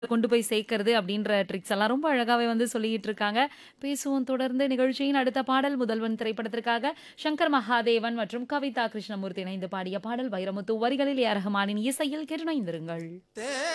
கொண்டு போய் சேர்க்கிறது அப்படின்ற ட்ரிக்ஸ் எல்லாம் ரொம்ப அழகாவே வந்து சொல்லிட்டு இருக்காங்க. பேசுவோம் தொடர்ந்து நிகழ்ச்சியின் அடுத்த பாடல் முதல்வன் திரைப்படத்திற்காக சங்கர் மகாதேவன் மற்றும் கவிதா கிருஷ்ணமூர்த்தி இணைந்து பாடிய பாடல் வைரமுத்து வரிகளில் ஏ ஆர் ரஹ்மானின் இசையில் கேட்டு இணைந்திருங்கள்.